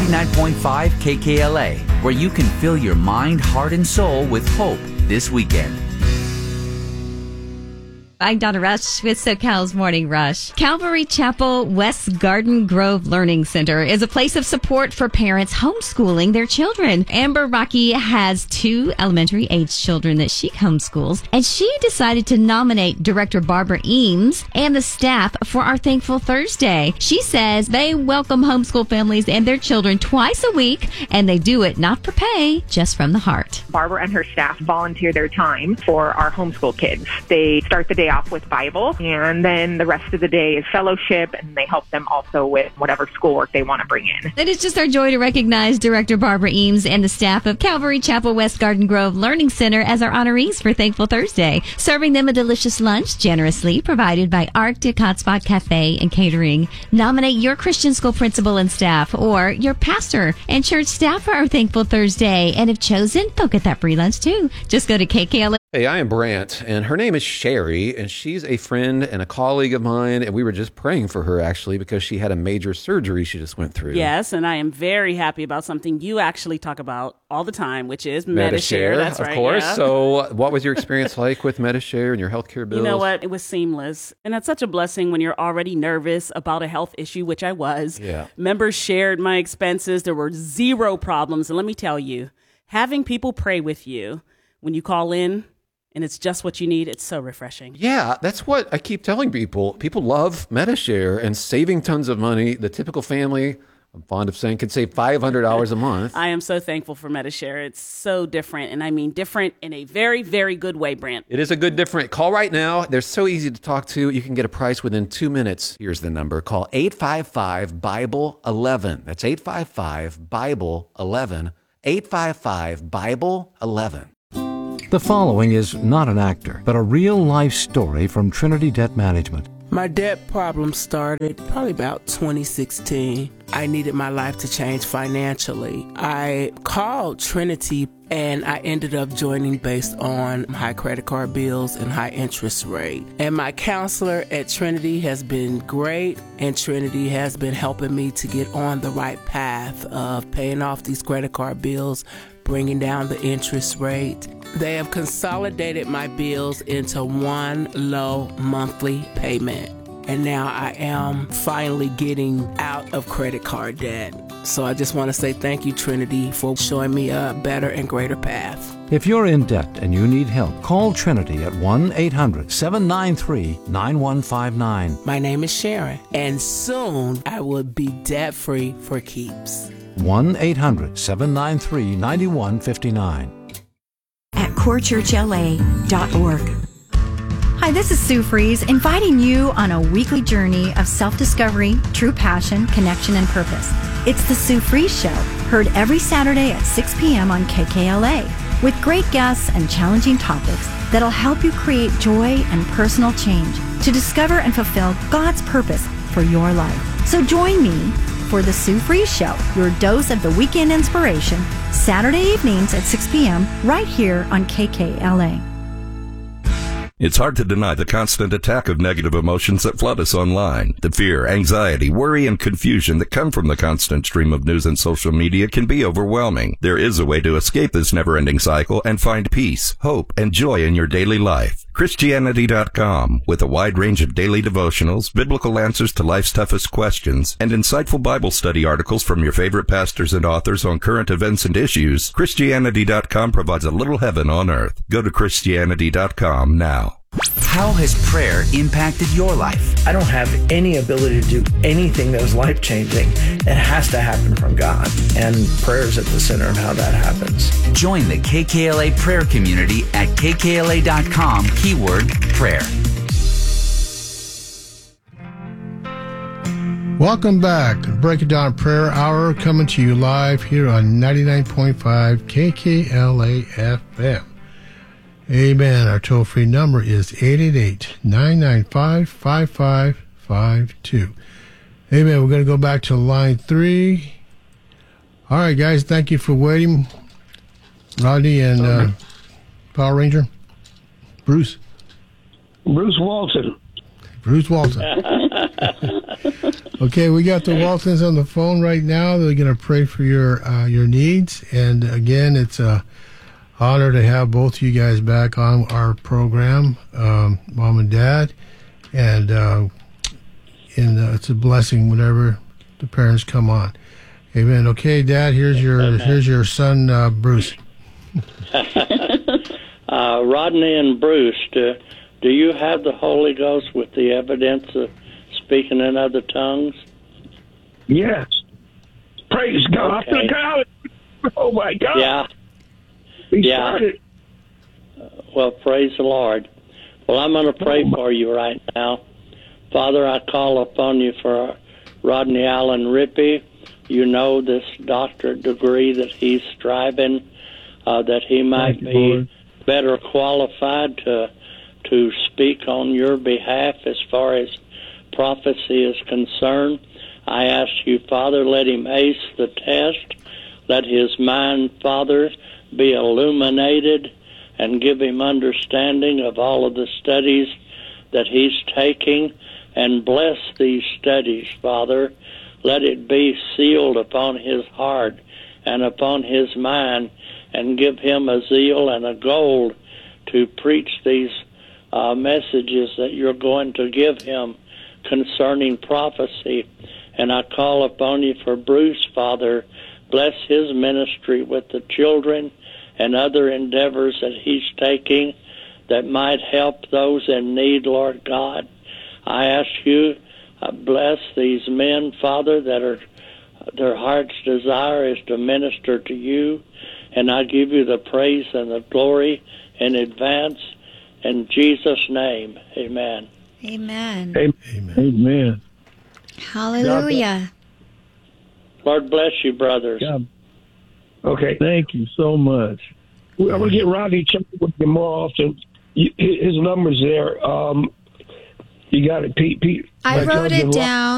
99.5 KKLA, where you can fill your mind, heart, and soul with hope this weekend. I'm Donna Rush with SoCal's Morning Rush. Calvary Chapel West Garden Grove Learning Center is a place of support for parents homeschooling their children. Amber Rocky has 2 elementary-age children that she homeschools, and she decided to nominate Director Barbara Eames and the staff for our Thankful Thursday. She says they welcome homeschool families and their children twice a week, and they do it not for pay, just from the heart. Barbara and her staff volunteer their time for our homeschool kids. They start the day off with Bible, and then the rest of the day is fellowship, and they help them also with whatever schoolwork they want to bring in. It is just our joy to recognize Director Barbara Eames and the staff of Calvary Chapel West Garden Grove Learning Center as our honorees for Thankful Thursday, serving them a delicious lunch generously provided by Arctic Hotspot Cafe and Catering. Nominate your Christian school principal and staff, or your pastor and church staff for our Thankful Thursday, and if chosen, they'll get that free lunch too. Just go to KKLA. Hey, I am Brant, and her name is Sherry, and she's a friend and a colleague of mine, and we were just praying for her, actually, because she had a major surgery she just went through. Yes, and I am very happy about something you actually talk about all the time, which is Medi-Share. That's right. Of course. Yeah. So what was your experience like with Medi-Share and your healthcare bills? You know what? It was seamless, and that's such a blessing when you're already nervous about a health issue, which I was. Yeah. Members shared my expenses. There were 0 problems, and let me tell you, having people pray with you when you call in, and it's just what you need, it's so refreshing. Yeah, that's what I keep telling people. People love Medi-Share and saving tons of money. The typical family, I'm fond of saying, can save $500 a month. I am so thankful for Medi-Share. It's so different, and I mean different in a very, very good way, Brant. It is a good different. Call right now. They're so easy to talk to. You can get a price within 2 minutes. Here's the number. Call 855-BIBLE-11. That's 855-BIBLE-11. 855-BIBLE-11. The following is not an actor, but a real-life story from Trinity Debt Management. My debt problem started probably about 2016. I needed my life to change financially. I called Trinity, and I ended up joining based on high credit card bills and high interest rate. And my counselor at Trinity has been great, and Trinity has been helping me to get on the right path of paying off these credit card bills, bringing down the interest rate. They have consolidated my bills into one low monthly payment. And now I am finally getting out of credit card debt. So I just want to say thank you, Trinity, for showing me a better and greater path. If you're in debt and you need help, call Trinity at 1-800-793-9159. My name is Sharon, and soon I will be debt-free for keeps. 1-800-793-9159. At corechurchla.org. Hi, this is Sue Fries, inviting you on a weekly journey of self-discovery, true passion, connection, and purpose. It's the Sue Fries Show, heard every Saturday at 6 p.m. on KKLA, with great guests and challenging topics that'll help you create joy and personal change to discover and fulfill God's purpose for your life. So join me for the Sue Fries Show, your dose of the weekend inspiration, Saturday evenings at 6 p.m. right here on KKLA. It's hard to deny the constant attack of negative emotions that flood us online. The fear, anxiety, worry, and confusion that come from the constant stream of news and social media can be overwhelming. There is a way to escape this never-ending cycle and find peace, hope, and joy in your daily life. Christianity.com, with a wide range of daily devotionals, biblical answers to life's toughest questions, and insightful Bible study articles from your favorite pastors and authors on current events and issues, Christianity.com provides a little heaven on earth. Go to Christianity.com now. How has prayer impacted your life? I don't have any ability to do anything that is life-changing. It has to happen from God. And prayer is at the center of how that happens. Join the KKLA prayer community at kkla.com, keyword prayer. Welcome back. Break It Down Prayer Hour coming to you live here on 99.5 KKLA FM. Amen. Our toll-free number is 888-995-5552. Amen. We're going to go back to line 3. All right, guys. Thank you for waiting. Rodney and Power Ranger. Bruce. Bruce Walton. Bruce Walton. Okay, we got the Waltons on the phone right now. They're going to pray for your needs. And again, it's a honor to have both of you guys back on our program, Mom and Dad. And it's a blessing whenever the parents come on. Amen. Okay, Dad, here's your son, Bruce. Rodney and Bruce, do you have the Holy Ghost with the evidence of speaking in other tongues? Yes. Praise God. Okay. Oh, my God. Yeah. He Yeah. started. Well, praise the Lord. Well, I'm going to pray for you right now. Father, I call upon you for Rodney Allen Rippey. You know this doctorate degree that he's striving, that he might be better qualified to speak on your behalf as far as prophecy is concerned. I ask you, Father, let him ace the test. Let his mind, Father, be illuminated and give him understanding of all of the studies that he's taking, and bless these studies, Father. Let it be sealed upon his heart and upon his mind, and give him a zeal and a goal to preach these messages that you're going to give him concerning prophecy. And I call upon you for Bruce, Father. Bless his ministry with the children and other endeavors that he's taking that might help those in need, Lord God. I ask you, bless these men, Father, that are their heart's desire is to minister to you. And I give you the praise and the glory in advance. In Jesus' name, amen. Amen. Amen. Hallelujah. Lord bless you, brothers. God. Okay, thank you so much. I'm going to get Rodney check with you more often. His number's there. You got it, Pete. I wrote it down.